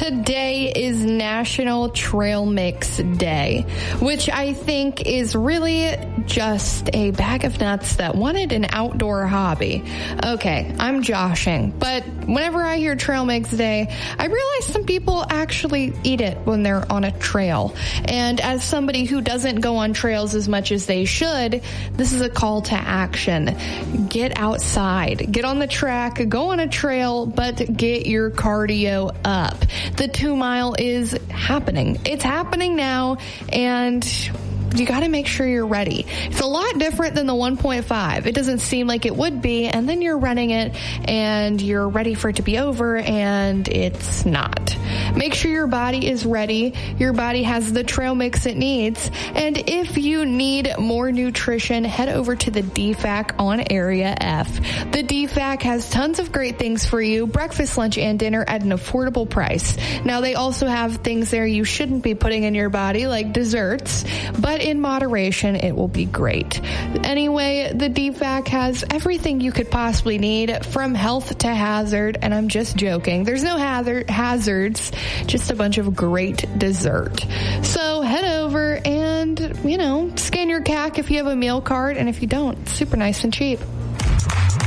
Today is National Trail Mix Day, which I think is really just a bag of nuts that wanted an outdoor hobby. Okay, I'm joshing, but whenever I hear Trail Mix Day, I realize some people actually eat it when they're on a trail. And as somebody who doesn't go on trails as much as they should, this is a call to action. Get outside, get on the track, go on a trail, but get your cardio up. The 2 mile is happening. It's happening now, and you got to make sure you're ready. It's a lot different than the 1.5. It doesn't seem like it would be, and then you're running it, and you're ready for it to be over, and it's not. Make sure your body is ready. Your body has the trail mix it needs, and if you need more nutrition, head over to the DFAC on Area F. The DFAC has tons of great things for you, breakfast, lunch, and dinner at an affordable price. Now, they also have things there you shouldn't be putting in your body, like desserts, but in moderation, it will be great. Anyway, the DFAC has everything you could possibly need, from health to hazard, and I'm just joking. There's no hazards, just a bunch of great dessert. So head over and, scan your CAC if you have a meal card, and if you don't, it's super nice and cheap.